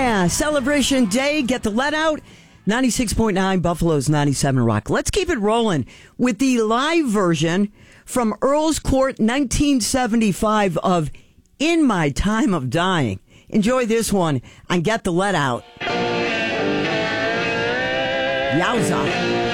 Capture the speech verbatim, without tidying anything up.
Yeah, Celebration Day. Get the let out. ninety-six point nine, Buffalo's ninety-seven Rock. Let's keep it rolling with the live version from Earl's Court nineteen seventy-five of In My Time of Dying. Enjoy this one and Get the Let Out. Yowza.